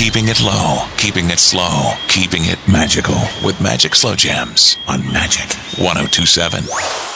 Keeping it low, keeping it slow, keeping it magical with Magic Slow Jams on Magic 1027.